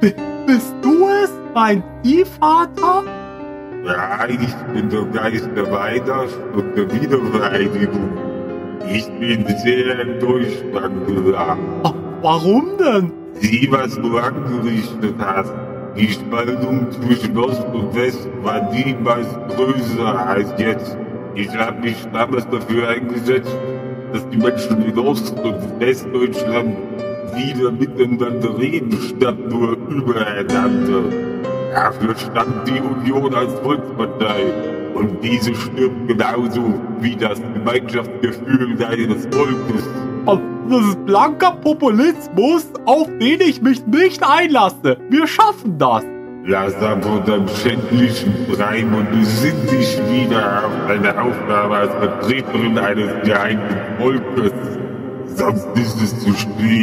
Bist du es, mein Ziehvater? Ja, ich bin der Geist der Weihnacht und der Wiedervereinigung. Ich bin sehr enttäuscht, Angela. Warum denn? Sieh, was du angerichtet hast. Die Spaltung zwischen Ost und West war niemals größer als jetzt. Ich habe mich damals dafür eingesetzt, dass die Menschen in Ost- und Westdeutschland wieder miteinander reden, statt nur übereinander. Dafür stand die Union als Volkspartei. Und diese stirbt genauso wie das Gemeinschaftsgefühl deines Volkes. Das ist blanker Populismus, auf den ich mich nicht einlasse. Wir schaffen das. Lass ab von deinem schändlichen Treiben und besinn dich wieder auf deine Aufgabe als Vertreterin eines geeinten Volkes. Sonst ist es zu spät.